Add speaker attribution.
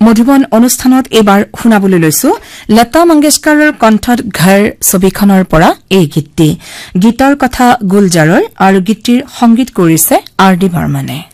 Speaker 1: মধুবন অনুষ্ঠানত এবাৰ শুনাবলৈ লৈছো লতা মংগেশকাৰৰ কণ্ঠত ঘৰ ছবিখনৰ পৰা এই গীতটি গীতৰ কথা গুলজাৰৰ আৰু গীতটিৰ সংগীত কৰিছে আৰ ডি বৰ্মনে